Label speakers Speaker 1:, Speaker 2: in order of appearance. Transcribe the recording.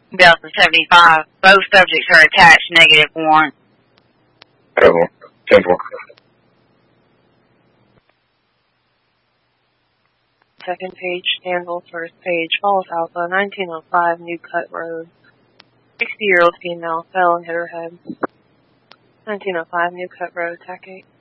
Speaker 1: Delta 75. Both subjects are attached, -1.
Speaker 2: Terrible. 10-4.
Speaker 3: Second page, Stanville. First page, Falls Alpha, 1905, New Cut Road. 60-year-old female fell and hit her head. 1905, New Cut Road, TAC 8.